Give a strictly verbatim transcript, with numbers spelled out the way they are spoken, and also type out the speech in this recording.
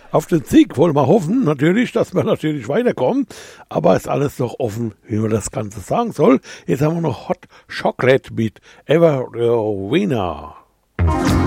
Auf den Sieg wollen wir hoffen, natürlich, dass wir natürlich weiterkommen. Aber ist alles noch offen, wie man das Ganze sagen soll. Jetzt haben wir noch Hot Chocolate mit Everina.